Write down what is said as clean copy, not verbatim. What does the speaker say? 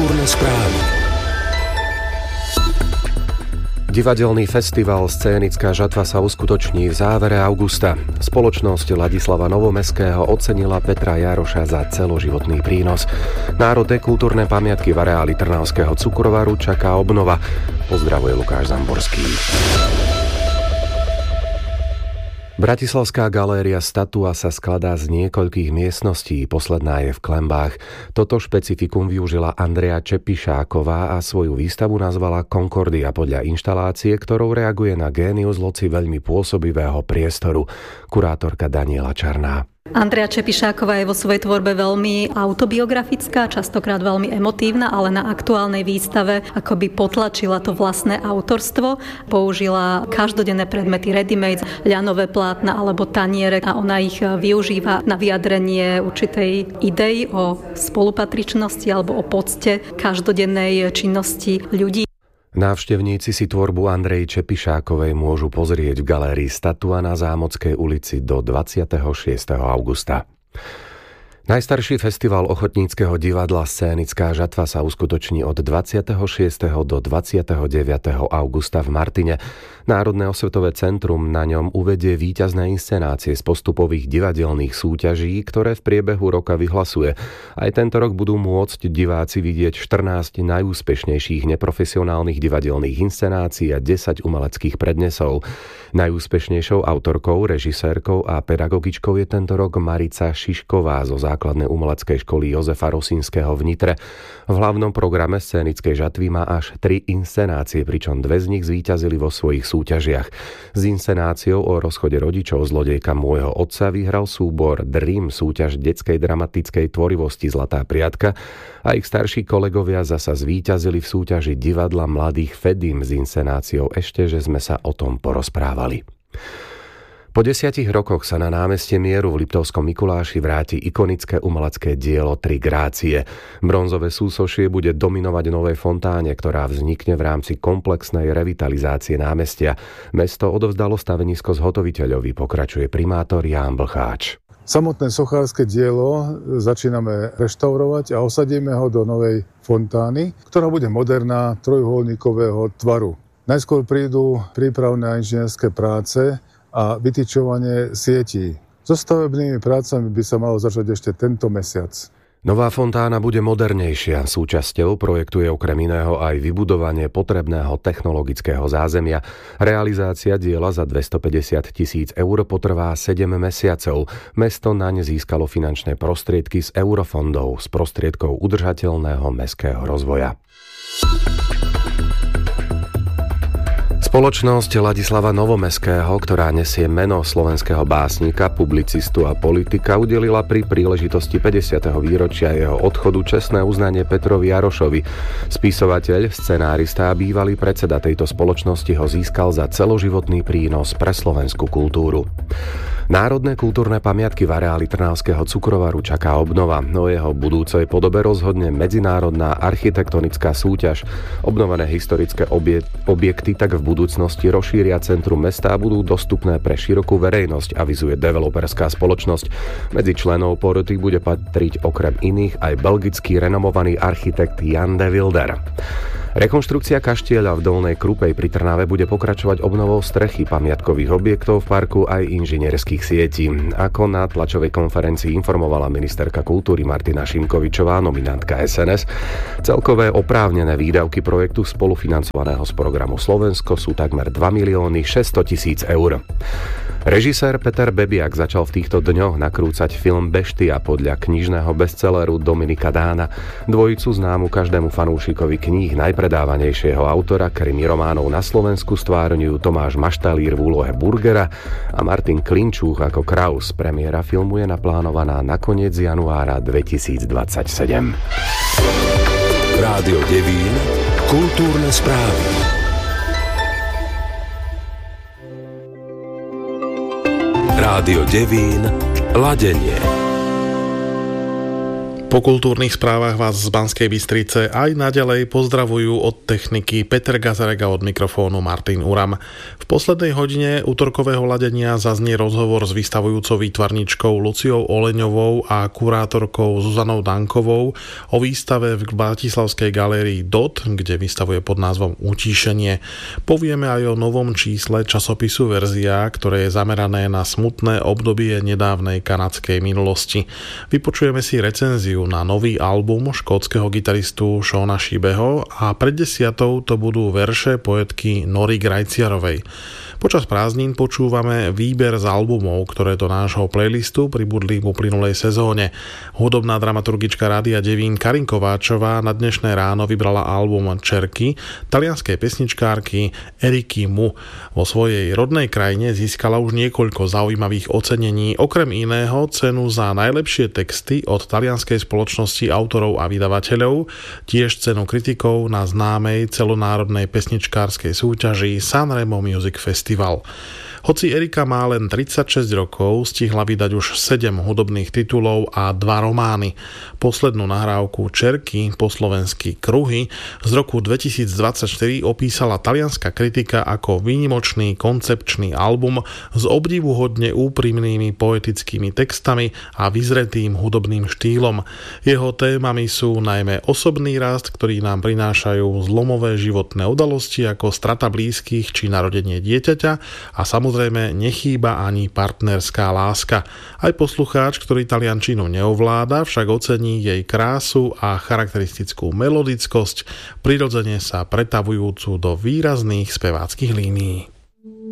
Kultúrne správy. Divadelný festival Scénická žatva sa uskutoční v závere augusta. Spoločnosť Ladislava Novomeského ocenila Petra Jaroša za celoživotný prínos. Národné kultúrne pamiatky v areáli Trnavského cukrovaru čaká obnova. Pozdravuje Lukáš Zamborský. Bratislavská galéria Statua sa skladá z niekoľkých miestností, posledná je v Klembách. Toto špecifikum využila Andrea Čepišáková a svoju výstavu nazvala Concordia podľa inštalácie, ktorou reaguje na génius loci veľmi pôsobivého priestoru. Kurátorka Daniela Čarná. Andrea Čepišáková je vo svojej tvorbe veľmi autobiografická, častokrát veľmi emotívna, ale na aktuálnej výstave akoby potlačila to vlastné autorstvo. Použila každodenné predmety ready-made, ľanové plátna alebo taniere a ona ich využíva na vyjadrenie určitej idei o spolupatričnosti alebo o pocte každodennej činnosti ľudí. Návštevníci si tvorbu Andreji Čepišákovej môžu pozrieť v galérii Statua na Zámodskej ulici do 26. augusta. Najstarší festival ochotníckeho divadla Scénická žatva sa uskutoční od 26. do 29. augusta v Martine. Národné osvetové centrum na ňom uvedie víťazné inscenácie z postupových divadelných súťaží, ktoré v priebehu roka vyhlasuje. Aj tento rok budú môcť diváci vidieť 14 najúspešnejších neprofesionálnych divadelných inscenácií a 10 umeleckých prednesov. Najúspešnejšou autorkou, režisérkou a pedagogičkou je tento rok Marica Šišková zo základnej umeleckej školy Jozefa Rosínskeho v Nitre. V hlavnom programe Scénickej žatvy má až 3 inscenácie, pričom 2 z nich zvíťazili vo svojich súťažiach. S inscenáciou o rozchode rodičov Zlodejka môjho otca vyhral súbor Dream, súťaž detskej dramatickej tvorivosti Zlatá priatka, a ich starší kolegovia zasa zvíťazili v súťaži divadla mladých Fedim s inscenáciou Ešte, že sme sa o tom porozprávali. Po 10 rokoch sa na námestie Mieru v Liptovskom Mikuláši vráti ikonické umelecké dielo Tri grácie. Bronzové súsošie bude dominovať novej fontáne, ktorá vznikne v rámci komplexnej revitalizácie námestia. Mesto odovzdalo stavenisko zhotoviteľovi, pokračuje primátor Ján Blcháč. Samotné sochárske dielo začíname reštaurovať a osadíme ho do novej fontány, ktorá bude moderná, trojuholníkového tvaru. Najskôr prídu prípravné a inžinierské práce a vytyčovanie sietí. So stavebnými prácami by sa malo začať ešte tento mesiac. Nová fontána bude modernejšia. Súčasťou projektu je okrem iného aj vybudovanie potrebného technologického zázemia. Realizácia diela za 250 000 eur potrvá 7 mesiacov. Mesto naň získalo finančné prostriedky z eurofondov, z prostriedkov udržateľného mestského rozvoja. Spoločnosť Ladislava Novomeského, ktorá nesie meno slovenského básnika, publicistu a politika, udelila pri príležitosti 50. výročia jeho odchodu čestné uznanie Petrovi Jarošovi. Spisovateľ, scenárista a bývalý predseda tejto spoločnosti ho získal za celoživotný prínos pre slovenskú kultúru. Národné kultúrne pamiatky v areáli Trnavského cukrovaru čaká obnova. O jeho budúcej podobe rozhodne medzinárodná architektonická súťaž. Obnovené historické objekty tak v budúcnosti rozšíria centrum mesta a budú dostupné pre širokú verejnosť, avizuje developerská spoločnosť. Medzi členov poroty bude patriť okrem iných aj belgický renomovaný architekt Jan de Wilder. Rekonštrukcia kaštieľa v Dolnej Krupej pri Trnave bude pokračovať obnovou strechy pamiatkových objektov v parku aj inžinierských sietí. Ako na tlačovej konferencii informovala ministerka kultúry Martina Šimkovičová, nominantka SNS, celkové oprávnené výdavky projektu spolufinancovaného z programu Slovensko sú takmer 2 600 000 eur. Režisér Peter Bebiak začal v týchto dňoch nakrúcať film Beštia podľa knižného bestselleru Dominika Dána. Dvojicu známu každému fanúšikovi kníh najpredávanejšieho autora krimi románov na Slovensku stvárňujú Tomáš Maštalír v úlohe Burgera a Martin Klinčúch ako Kraus. Premiéra filmu je naplánovaná na koniec januára 2027. Rádio Devín, kultúrne správy. Rádio Devín, ladenie. Po kultúrnych správach vás z Banskej Bystrice aj naďalej pozdravujú od techniky Peter Gazarek a od mikrofónu Martin Uram. V poslednej hodine útorkového ladenia zaznie rozhovor s vystavujúcou výtvarničkou Luciou Oleňovou a kurátorkou Zuzanou Dankovou o výstave v bratislavskej galérii DOT, kde vystavuje pod názvom Utíšenie. Povieme aj o novom čísle časopisu Verzia, ktoré je zamerané na smutné obdobie nedávnej kanadskej minulosti. Vypočujeme si recenziu na nový album škótskeho gitaristu Seana Sheebeho a pred 10 to budú verše poetky Nory Grajciarovej. Počas prázdnin počúvame výber z albumov, ktoré do nášho playlistu pribudli v uplynulej sezóne. Hudobná dramaturgička Rádia Devín Karin Kováčová na dnešné ráno vybrala album Čerky talianskej pesničkárky Eriky Mu. Vo svojej rodnej krajine získala už niekoľko zaujímavých ocenení, okrem iného cenu za najlepšie texty od talianskej spoločnosti autorov a vydavateľov, tiež cenu kritikov na známej celonárodnej pesničkárskej súťaži Sanremo Music Festival. Hoci Erika má len 36 rokov, stihla vydať už 7 hudobných titulov a 2 romány. Poslednú nahrávku Čerky, po slovensky Kruhy, z roku 2024 opísala talianska kritika ako výnimočný koncepčný album s obdivuhodne úprimnými poetickými textami a vyzretým hudobným štýlom. Jeho témami sú najmä osobný rast, ktorý nám prinášajú zlomové životné udalosti ako strata blízkych či narodenie dieťaťa a samozrejme nechýba ani partnerská láska. Aj poslucháč, ktorý taliančinu neovláda, však ocení jej krásu a charakteristickú melodickosť, prirodzene sa pretavujúcu do výrazných speváckych línií.